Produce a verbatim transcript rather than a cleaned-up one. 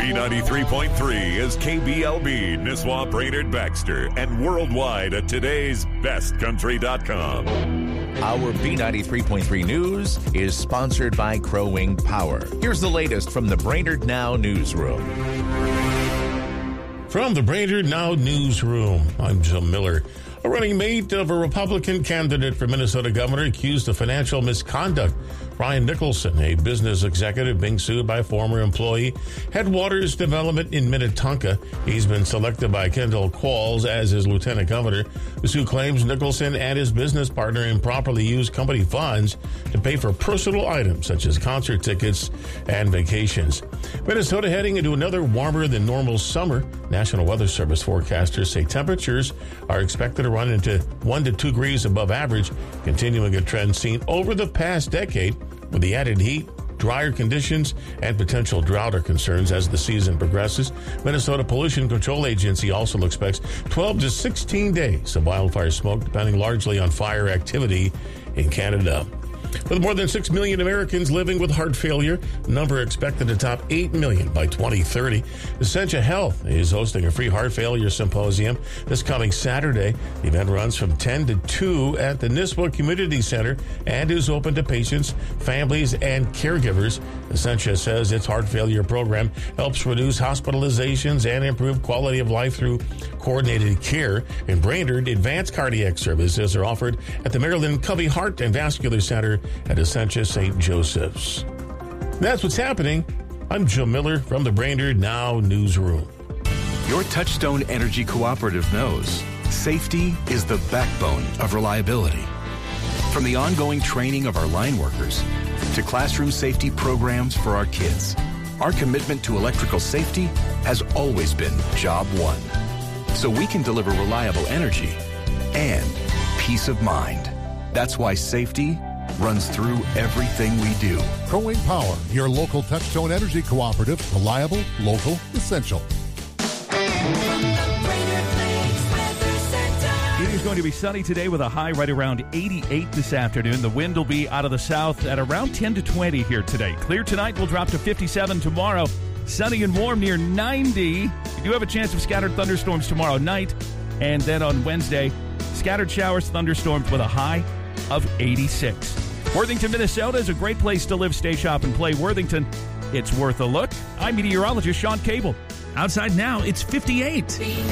B ninety-three point three is K B L B, Nisswa, Brainerd, Baxter, and worldwide at today's best country dot com. Our B ninety-three point three news is sponsored by Crow Wing Power. Here's the latest from the Brainerd Now newsroom. From the Brainerd Now newsroom, I'm Jim Miller. A running mate of a Republican candidate for Minnesota governor accused of financial misconduct. Brian Nicholson, a business executive being sued by a former employee, Headwaters Development in Minnetonka. He's been selected by Kendall Qualls as his lieutenant governor. The suit claims Nicholson and his business partner improperly used company funds to pay for personal items such as concert tickets and vacations. Minnesota heading into another warmer than normal summer. National Weather Service forecasters say temperatures are expected to run into one to two degrees above average, continuing a trend seen over the past decade. With the added heat, drier conditions, and potential drought are concerns as the season progresses. Minnesota Pollution Control Agency also expects twelve to sixteen days of wildfire smoke, depending largely on fire activity in Canada. With more than six million Americans living with heart failure, the number expected to top eight million by twenty thirty. Essentia Health is hosting a free heart failure symposium this coming Saturday. The event runs from ten to two at the Nisswa Community Center and is open to patients, families, and caregivers. Essentia says its heart failure program helps reduce hospitalizations and improve quality of life through coordinated care. In Brainerd, advanced cardiac services are offered at the Maryland Covey Heart and Vascular Center at Essentia Saint Joseph's. That's what's happening. I'm Joe Miller from the Brainerd Now newsroom. Your Touchstone Energy Cooperative knows safety is the backbone of reliability. From the ongoing training of our line workers to classroom safety programs for our kids, our commitment to electrical safety has always been job one. So we can deliver reliable energy and peace of mind. That's why safety runs through everything we do. Crow Wing Power, your local Touchstone Energy Cooperative. Reliable, local, essential. It is going to be sunny today with a high right around eighty-eight this afternoon. The wind will be out of the south at around ten to twenty here today. Clear tonight, will drop to fifty-seven tomorrow. Sunny and warm near ninety. You do have a chance of scattered thunderstorms tomorrow night. And then on Wednesday, scattered showers, thunderstorms with a high of eighty-six. Worthington, Minnesota is a great place to live, stay, shop, and play. Worthington, it's worth a look. I'm meteorologist Sean Cable. Outside now, it's fifty-eight.